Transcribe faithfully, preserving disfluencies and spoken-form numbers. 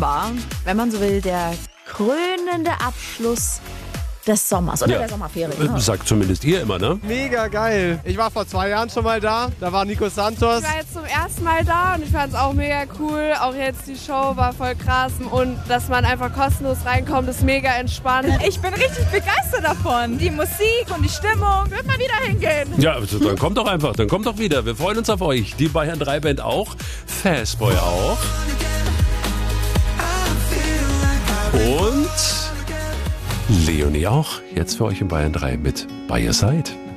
Dezember, wenn man so will, der krönende Abschluss des Sommers oder Ja. der Sommerferien. Ne? Sagt zumindest ihr immer, ne? Mega geil. Ich war vor zwei Jahren schon mal da. Da war Nico Santos. Ich war jetzt zum ersten Mal da und ich fand es auch mega cool. Auch jetzt die Show war voll krass und dass man einfach kostenlos reinkommt, ist mega entspannt. Ich bin richtig begeistert davon. Die Musik und die Stimmung. Wird mal wieder hingehen. Ja, also dann kommt doch einfach, dann kommt doch wieder. Wir freuen uns auf euch. Die Bayern drei Band auch, Fastboy auch. Und Leonie auch. Jetzt für euch in Bayern drei mit Bei ihr seid.